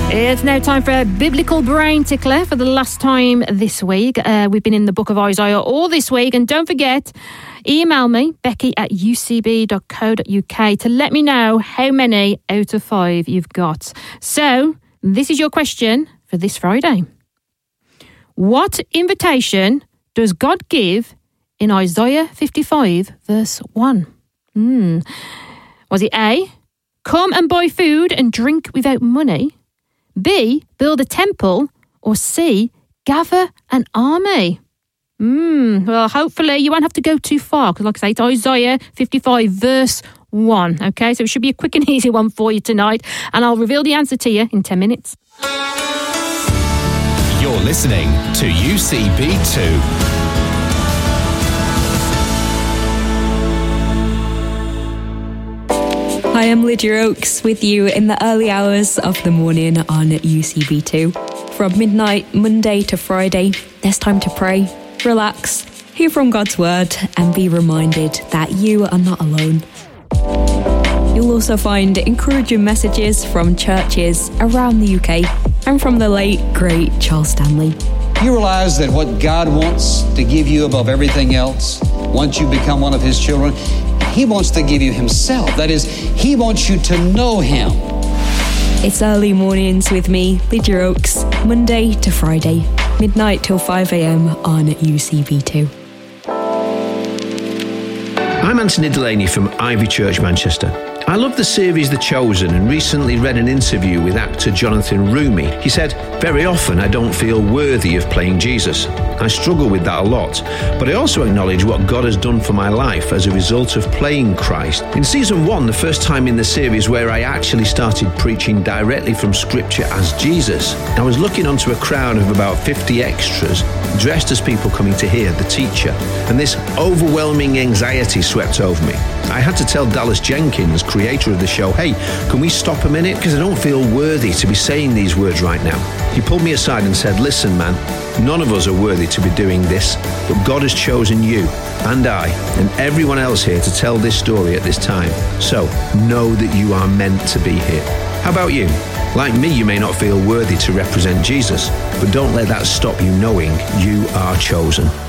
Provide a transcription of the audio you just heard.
It's now time for a biblical brain tickler for the last time this week. We've been in the book of Isaiah all this week. And don't forget, email me, becky@ucb.co.uk, to let me know how many out of 5 you've got. So, this is your question for this Friday. What invitation does God give in Isaiah 55, verse 1? Was it A, come and buy food and drink without money? B, build a temple? Or C, gather an army? Well, hopefully you won't have to go too far, because like I say, it's Isaiah 55, verse 1. Okay, so it should be a quick and easy one for you tonight, and I'll reveal the answer to you in 10 minutes. You're listening to UCB2. Hi, I'm Lydia Oakes with you in the early hours of the morning on UCB2. From midnight, Monday to Friday, there's time to pray, relax, hear from God's Word, and be reminded that you are not alone. You'll also find encouraging messages from churches around the UK and from the late, great Charles Stanley. You realize that what God wants to give you above everything else, once you become one of His children, He wants to give you Himself. That is, He wants you to know Him. It's early mornings with me, Lydia Oakes, Monday to Friday, midnight till 5 a.m. on UCB2. I'm Anthony Delaney from Ivy Church, Manchester. I love the series The Chosen and recently read an interview with actor Jonathan Rumi. He said, "Very often I don't feel worthy of playing Jesus. I struggle with that a lot, but I also acknowledge what God has done for my life as a result of playing Christ." In season 1, the first time in the series where I actually started preaching directly from scripture as Jesus, I was looking onto a crowd of about 50 extras dressed as people coming to hear the teacher, and this overwhelming anxiety swept over me. I had to tell Dallas Jenkins, creator of the show, "Hey, can we stop a minute? Because I don't feel worthy to be saying these words right now." He pulled me aside and said, "Listen, man, none of us are worthy to be doing this, but God has chosen you and I and everyone else here to tell this story at this time. So know that you are meant to be here." How about you? Like me, you may not feel worthy to represent Jesus, but don't let that stop you knowing you are chosen.